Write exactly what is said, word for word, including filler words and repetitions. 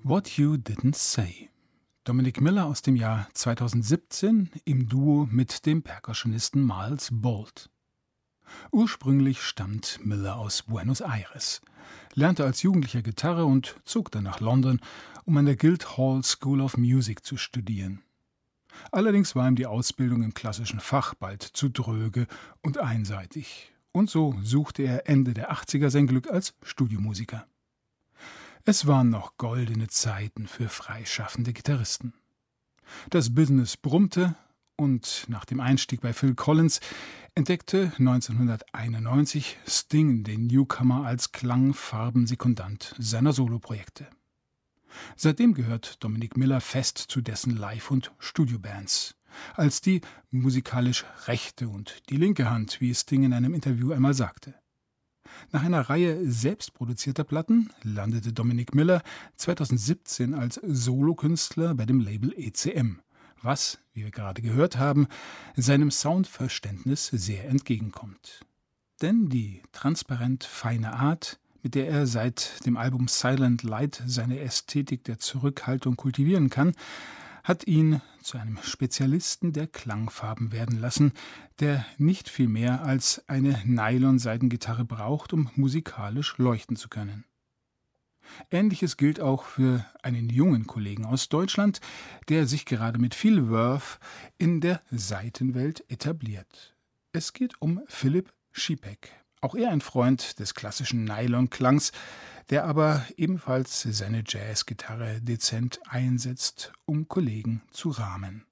What You Didn't Say. Dominic Miller aus dem Jahr zweitausendsiebzehn im Duo mit dem Percussionisten Miles Bolt. Ursprünglich stammt Miller aus Buenos Aires, lernte als Jugendlicher Gitarre und zog dann nach London, um an der Guildhall School of Music zu studieren. Allerdings war ihm die Ausbildung im klassischen Fach bald zu dröge und einseitig. Und so suchte er Ende der achtziger sein Glück als Studiomusiker. Es waren noch goldene Zeiten für freischaffende Gitarristen. Das Business brummte und nach dem Einstieg bei Phil Collins entdeckte neunzehnhunderteinundneunzig Sting den Newcomer als Klangfarbensekundant seiner Soloprojekte. Seitdem gehört Dominic Miller fest zu dessen Live- und Studiobands, als die musikalisch rechte und die linke Hand, wie Sting in einem Interview einmal sagte. Nach einer Reihe selbstproduzierter Platten landete Dominic Miller zweitausendsiebzehn als Solokünstler bei dem Label E C M, was, wie wir gerade gehört haben, seinem Soundverständnis sehr entgegenkommt. Denn die transparent feine Art, mit der er seit dem Album Silent Light seine Ästhetik der Zurückhaltung kultivieren kann, hat ihn zu einem Spezialisten der Klangfarben werden lassen, der nicht viel mehr als eine Nylon-Seidengitarre braucht, um musikalisch leuchten zu können. Ähnliches gilt auch für einen jungen Kollegen aus Deutschland, der sich gerade mit viel Verve in der Saitenwelt etabliert. Es geht um Philipp Schipek. Auch er ein Freund des klassischen Nylon-Klangs, der aber ebenfalls seine Jazzgitarre dezent einsetzt, um Kollegen zu rahmen.